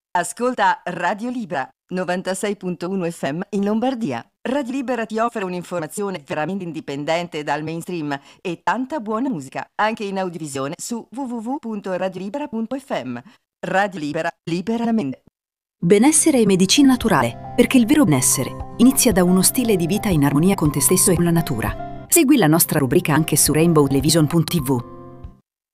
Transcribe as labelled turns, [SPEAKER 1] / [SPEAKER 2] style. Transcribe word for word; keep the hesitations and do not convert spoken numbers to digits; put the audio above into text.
[SPEAKER 1] Ascolta Radio Libera, novantasei punto uno F M in Lombardia. Radio Libera ti offre un'informazione veramente indipendente dal mainstream e tanta buona musica, anche in audiovisione su w w w punto radiolibera punto f m. Radio Libera, libera la mente.
[SPEAKER 2] Benessere e medicina naturale, perché il vero benessere inizia da uno stile di vita in armonia con te stesso e con la natura. Segui la nostra rubrica anche su rainbow television punto t v.